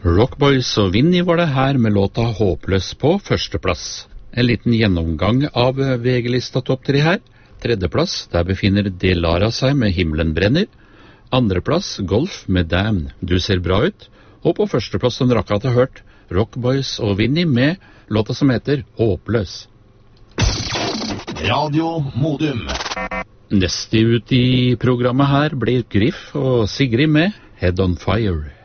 Rockboys og Vinny var det her med låta Håpløs på førsteplass. En liten gjennomgang av VG-lista topp 3 her. Tredjeplass, der befinner Delara seg med Himmelen brenner. Andreplass, Golf med Damn, Du ser bra ut. Og på førsteplass, som dere akkurat har hørt, Rockboys og Vinny med låta som heter Håpløs. Radio Modum. Neste ut i programmet her blir Griff og Sigrid med Head on Fire.